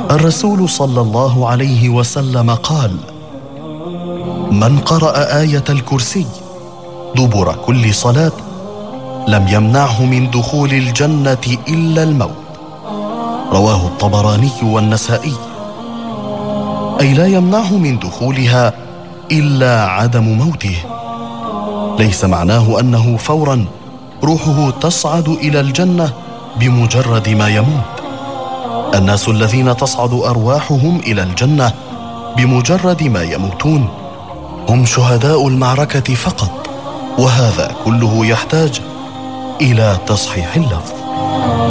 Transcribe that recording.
الرسول صلى الله عليه وسلم قال: من قرأ آية الكرسي دبر كل صلاة لم يمنعه من دخول الجنة إلا الموت. رواه الطبراني والنسائي. أي لا يمنعه من دخولها إلا عدم موته. ليس معناه أنه فورا روحه تصعد إلى الجنة بمجرد ما يموت. الناس الذين تصعد أرواحهم إلى الجنة بمجرد ما يموتون هم شهداء المعركة فقط، وهذا كله يحتاج إلى تصحيح اللفظ.